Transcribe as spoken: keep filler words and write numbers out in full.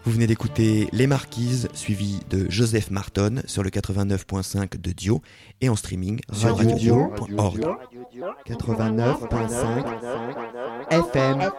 Vous venez d'écouter Les Marquises, suivi de Joseph Marton sur le quatre-vingt-neuf virgule cinq de Dio et en streaming sur radio dio point org. quatre-vingt-neuf virgule cinq F M.